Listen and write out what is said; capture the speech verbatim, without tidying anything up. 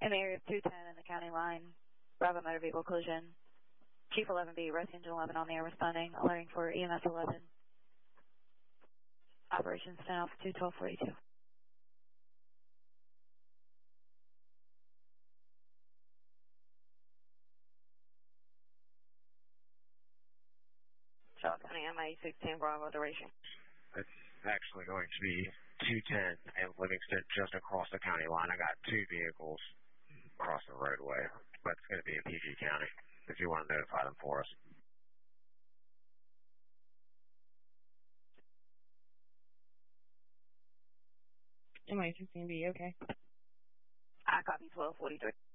In the area of two ten in the county line, Bravo motor vehicle collision. Chief eleven B, Rescue Engine eleven on the air responding, alerting for E M S eleven. Operations ten altitude twelve forty-two. Charles County M I sixteen Bravo duration. It's actually going to be two ten and Livingston just across the county line. I got two vehicles across the roadway, but it's going to be in P G County if you want to notify them for us. M I sixteen B, okay. I copy twelve forty-three.